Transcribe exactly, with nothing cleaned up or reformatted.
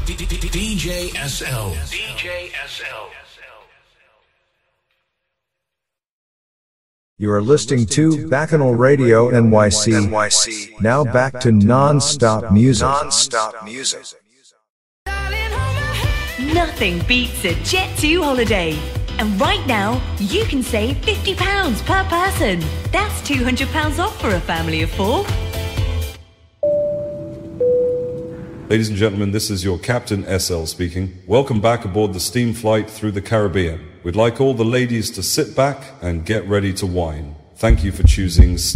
D J S L. D J S L. You are listening to Bacchanal Radio N Y C. N Y C. Now back to non-stop music. Non-stop music. Nothing beats a Jet two holiday. And right now, you can save fifty pounds per person. That's two hundred pounds off for a family of four. Ladies and gentlemen, this is your Captain S L speaking. Welcome back aboard the steam flight through the Caribbean. We'd like all the ladies to sit back and get ready to wine. Thank you for choosing